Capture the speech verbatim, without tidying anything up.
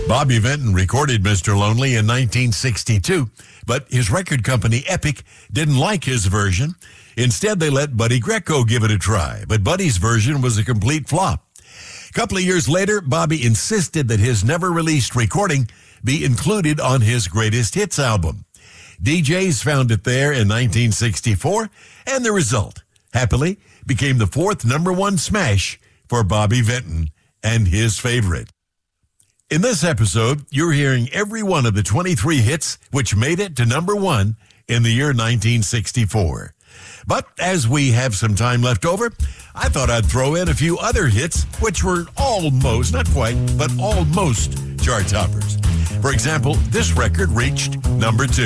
Bobby Vinton recorded Mister Lonely in nineteen sixty-two, but his record company, Epic, didn't like his version. Instead, they let Buddy Greco give it a try, but Buddy's version was a complete flop. A couple of years later, Bobby insisted that his never-released recording be included on his greatest hits album. D Js found it there in nineteen sixty-four, and the result, happily, became the fourth number one smash for Bobby Vinton and his favorite. In this episode, you're hearing every one of the twenty-three hits which made it to number one in the year nineteen sixty-four. But as we have some time left over, I thought I'd throw in a few other hits which were almost, not quite, but almost chart toppers. For example, this record reached number two.